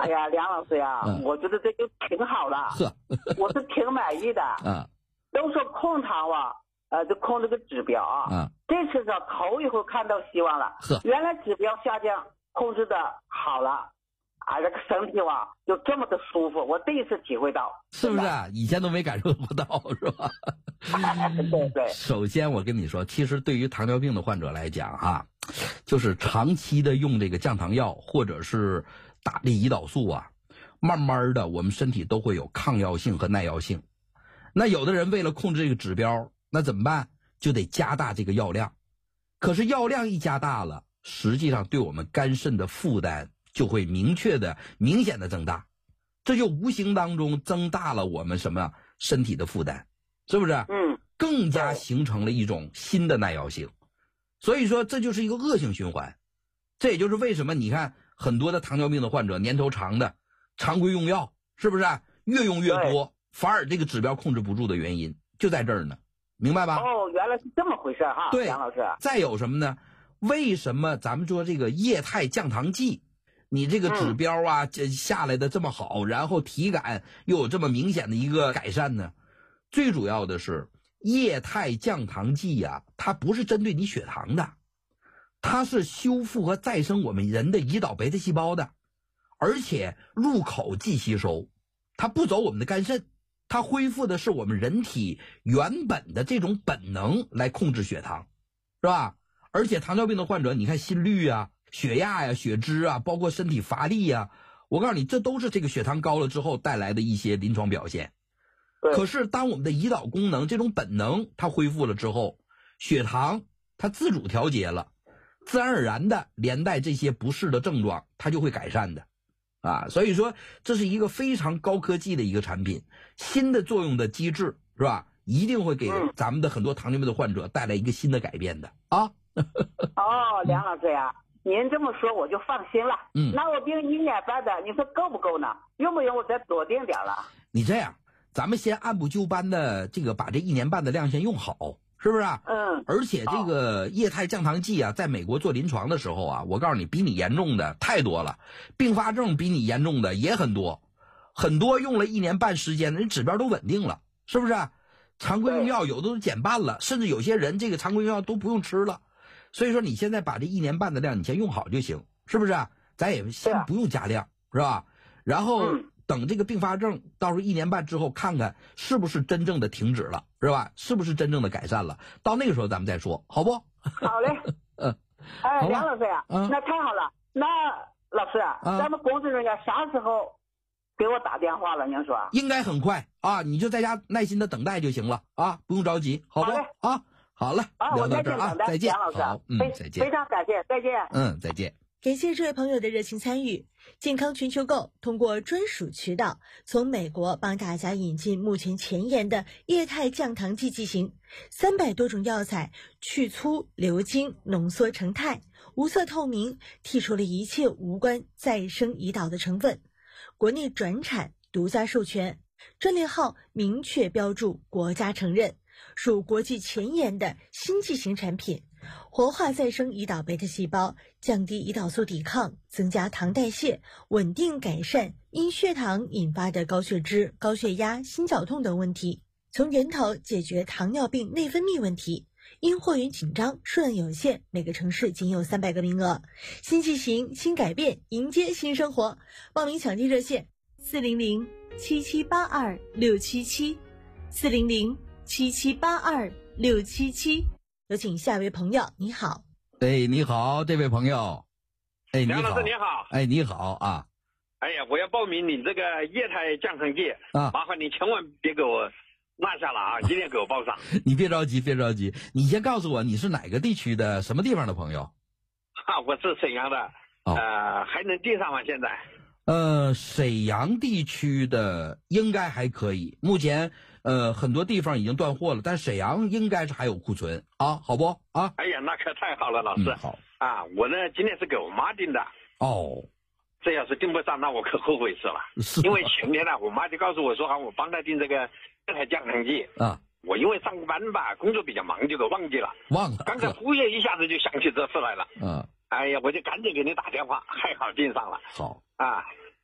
哎呀，梁老师呀，我觉得这就挺好了，我是挺满意的。都说控糖就控这个指标啊。这次是头一回看到希望了。原来指标下降控制的好了，这个身体就这么的舒服，我第一次体会到， 是不是啊？以前都没感受不到，是吧？ 对对。首先我跟你说，其实对于糖尿病的患者来讲就是长期的用这个降糖药或者是打这胰岛素慢慢的我们身体都会有抗药性和耐药性。那有的人为了控制这个指标，那怎么办？就得加大这个药量。可是药量一加大了，实际上对我们肝肾的负担就会明显的增大，这就无形当中增大了我们身体的负担，是不是？更加形成了一种新的耐药性。所以说这就是一个恶性循环。这也就是为什么你看很多的糖尿病的患者年头长的常规用药，是不是越用越多，反而这个指标控制不住的原因就在这儿呢，明白吧？ 原来是这么回事对， 梁老师。 再有什么呢？为什么咱们说这个液态降糖剂，你这个指标下来的这么好，然后体感又有这么明显的一个改善呢？最主要的是液态降糖剂它不是针对你血糖的，它是修复和再生我们人的胰岛贝塔细胞的，而且入口即吸收，它不走我们的肝肾，它恢复的是我们人体原本的这种本能来控制血糖，是吧？而且糖尿病的患者，你看心率血压血脂包括身体乏力我告诉你，这都是这个血糖高了之后带来的一些临床表现。可是当我们的胰岛功能这种本能它恢复了之后，血糖它自主调节了，自然而然的连带这些不适的症状它就会改善的所以说这是一个非常高科技的一个产品，新的作用的机制，是吧？一定会给咱们的很多糖尿病的患者带来一个新的改变的梁老师呀，您这么说我就放心了。那我病1年半的，你说够不够呢？用不用我再多定点了？ 你这样，咱们先按部就班的把这1年半的量先用好，是不是而且这个液态降糖剂在美国做临床的时候我告诉你，比你严重的太多了，并发症比你严重的也很多，很多用了1年半时间的人指标都稳定了，是不是？常规用药有的都减半了，甚至有些人这个常规用药都不用吃了。所以说你现在把这1年半的量你先用好就行，是不是咱也先不用加量，是吧？然后等这个并发症到时候1年半之后看看是不是真正的停止了，是吧？是不是真正的改善了，到那个时候咱们再说，好不？ 好嘞。梁老师那太好了。那老师咱们工作人员啥时候给我打电话了？您说应该很快你就在家耐心的等待就行了不用着急，好不？好了，聊到这儿再见。 梁老师好，再见。 非常感谢，再见。 再见。 感谢这位朋友的热情参与。健康全球购通过专属渠道从美国帮大家引进目前前沿的液态降糖剂剂型，300多种药材去粗流精，浓缩成肽，无色透明，剔除了一切无关再生胰岛的成分，国内转产，独家授权，专利号明确标注，国家承认，属国际前沿的新剂型产品，活化再生胰岛贝塔细胞，降低胰岛素抵抗，增加糖代谢，稳定改善因血糖引发的高血脂、高血压、心绞痛等问题，从源头解决糖尿病内分泌问题。因货源紧张，数量有限，每个城市仅有300个名额。新剂型，新改变，迎接新生活。报名抢订热线400-7782-677，400-7782-677。有请下一位朋友，你好。 你好，这位朋友。你好。 梁老师你好。 你好哎呀，我要报名你这个液态降糖剂麻烦你千万别给我落下了一定要给我报上。 你别着急，你先告诉我你是哪个地区的什么地方的朋友？ 我是沈阳的。还能订上吗现在？ 沈阳地区的应该还可以，目前很多地方已经断货了，但沈阳应该是还有库存好不哎呀，那可太好了，老师。 好我呢今天是给我妈订的。这要是订不上，那我可后悔死了。因为前天我妈就告诉我说我帮她订这个液态降糖剂我因为上班工作比较忙，就给忘记了。刚才忽然一下子就想起这事来了。哎呀，我就赶紧给你打电话，还好订上了。 好